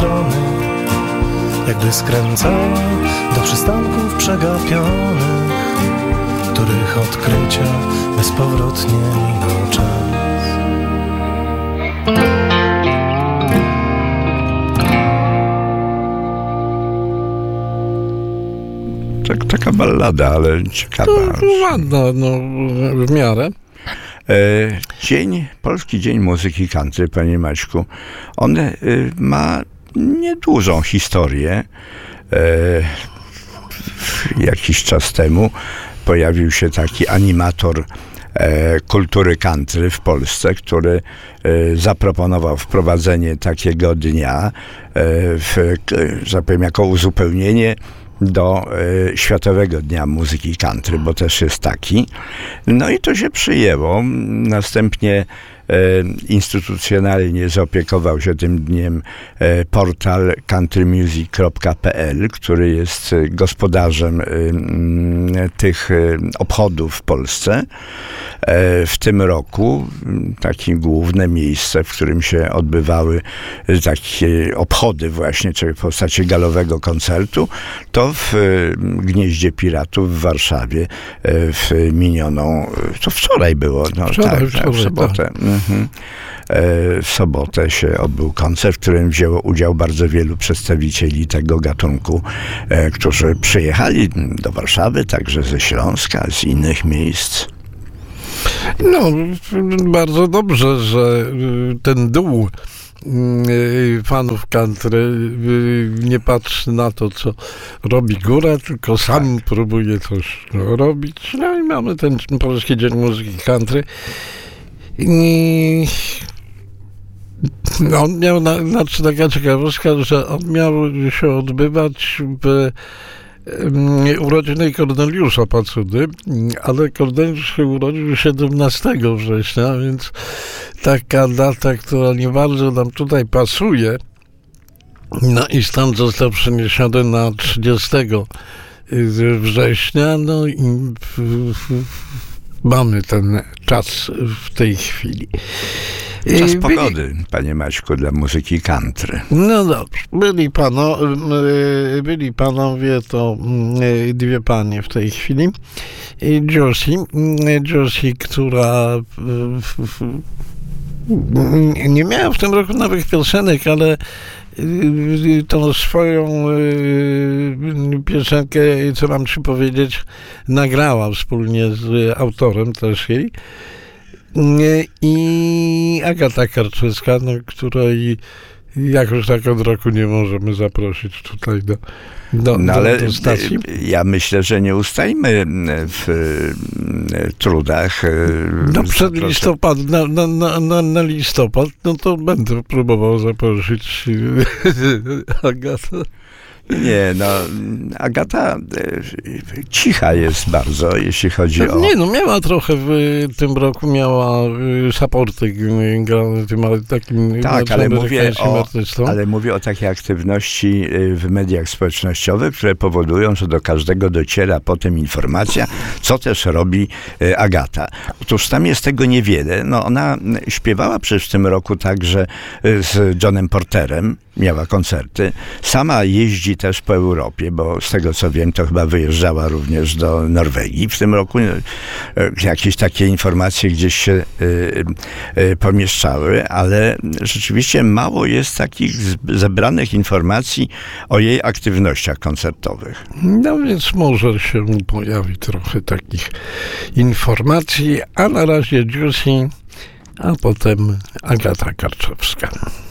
strony, jakby skręcała do przystanków przegapionych, których odkrycia bezpowrotnie minął czas. Taka ballada, ale ciekawa. Ładna, w miarę. Polski Dzień Muzyki Country, panie Maćku, on ma niedużą historię. Jakiś czas temu pojawił się taki animator kultury country w Polsce, który zaproponował wprowadzenie takiego dnia, że tak powiem, jako uzupełnienie do Światowego Dnia Muzyki Country, bo też jest taki. No i to się przyjęło. Następnie instytucjonalnie zaopiekował się tym dniem portal countrymusic.pl, który jest gospodarzem tych obchodów w Polsce. W tym roku takie główne miejsce, w którym się odbywały takie obchody właśnie, czyli w postaci galowego koncertu, to w Gnieździe Piratów w Warszawie w minioną, to wczoraj było, Wczoraj, w sobotę. Tak. W sobotę się odbył koncert, w którym wzięło udział bardzo wielu przedstawicieli tego gatunku, którzy przyjechali do Warszawy, także ze Śląska, z innych miejsc. Bardzo dobrze, że ten dół fanów country nie patrzy na to, co robi góra, tylko sam próbuje coś robić. No i mamy ten Polski Dzień Muzyki Country. On miał, taka ciekawostka, że on miał się odbywać w urodziny Korneliusza Pacudy, ale Korneliusz się urodził 17 września, więc taka data, która nie bardzo nam tutaj pasuje, no i stąd został przeniesiony na 30 września, no i mamy ten czas w tej chwili. Czas pogody, panie Maćku, dla muzyki country. No dobrze. Byli panowie, to dwie panie w tej chwili. Josie, która nie miała w tym roku nowych piosenek, ale tą swoją piosenkę, co mam ci powiedzieć, nagrała wspólnie z autorem też jej. I Agata Karczewska, której jakoś tak od roku nie możemy zaprosić tutaj do stacji. Ja myślę, że nie ustajmy w trudach. Przed listopad, na listopad, no to będę próbował zaprosić Agatę. Nie, Agata cicha jest bardzo, jeśli chodzi o... Nie, miała trochę w tym roku, supporty grane tym takim... Tak, ale mówię o takiej aktywności w mediach społecznościowych, które powodują, że do każdego dociera potem informacja, co też robi Agata. Otóż tam jest tego niewiele. Ona śpiewała przecież w tym roku także z Johnem Porterem, miała koncerty. Sama jeździ też po Europie, bo z tego co wiem, to chyba wyjeżdżała również do Norwegii w tym roku. Jakieś takie informacje gdzieś się pomieszczały, ale rzeczywiście mało jest takich zebranych informacji o jej aktywnościach koncertowych. No więc może się pojawi trochę takich informacji, a na razie Juicy, a potem Agata Karczewska.